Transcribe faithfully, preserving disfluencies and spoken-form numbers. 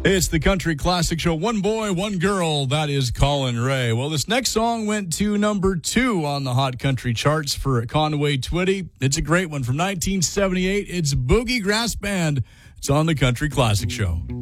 It's the Country Classic Show. One boy, one girl. That is Colin Ray. Well, this next song went to number two on the Hot Country charts for Conway Twitty. It's a great one from nineteen seventy-eight. It's Boogie Grass Band. It's on the Country Classic Show.